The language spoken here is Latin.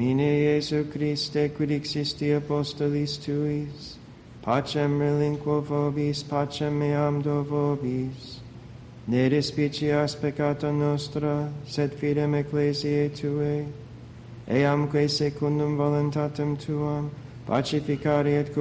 Domine Iesu Christe, quid existi apostolis tuis, pacem relinquo vobis, pacem meam do vobis. Ne despicias peccata nostra, sed fidem ecclesiae Tuae, eamque secundum voluntatem Tuam, pacificare et